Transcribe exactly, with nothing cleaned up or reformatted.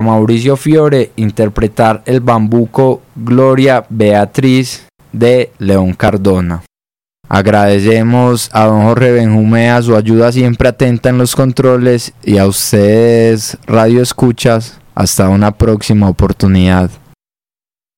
Mauricio Fiore interpretar el bambuco Gloria Beatriz de León Cardona. Agradecemos a don Jorge Benjumea su ayuda siempre atenta en los controles y a ustedes, Radio Escuchas, hasta una próxima oportunidad.